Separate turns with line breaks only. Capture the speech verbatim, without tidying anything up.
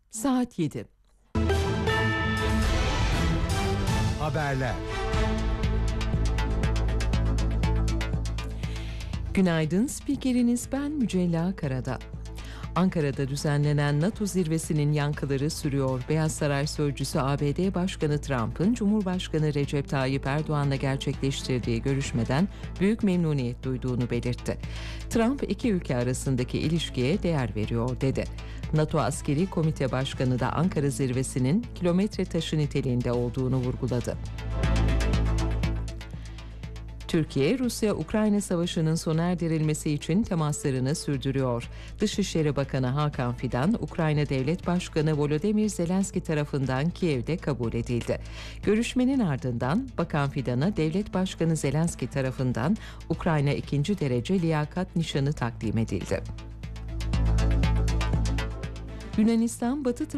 Saat yedi.
Haberler.
Günaydın, spikeriniz ben Mücella Karadağ. Ankara'da düzenlenen NATO zirvesinin yankıları sürüyor. Beyaz Saray Sözcüsü A B D Başkanı Trump'ın Cumhurbaşkanı Recep Tayyip Erdoğan'la gerçekleştirdiği görüşmeden büyük memnuniyet duyduğunu belirtti. Trump iki ülke arasındaki ilişkiye değer veriyor dedi. NATO Askeri Komite Başkanı da Ankara zirvesinin kilometre taşı niteliğinde olduğunu vurguladı. Türkiye, Rusya-Ukrayna savaşının sona erdirilmesi için temaslarını sürdürüyor. Dışişleri Bakanı Hakan Fidan, Ukrayna Devlet Başkanı Volodymyr Zelenski tarafından Kiev'de kabul edildi. Görüşmenin ardından Bakan Fidan'a Devlet Başkanı Zelenski tarafından Ukrayna ikinci derece liyakat nişanı takdim edildi. Yunanistan, Batı